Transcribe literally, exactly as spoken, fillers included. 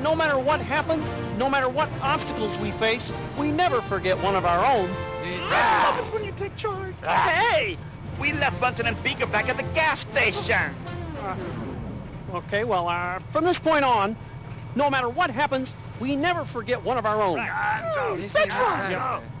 And no matter what happens, no matter what obstacles we face, we never forget one of our own. I love it when you take charge. Hey! We left Bunsen and Beaker back at the gas station. Uh, okay, well, uh, from this point on, no matter what happens, we never forget one of our own. Right. That's right.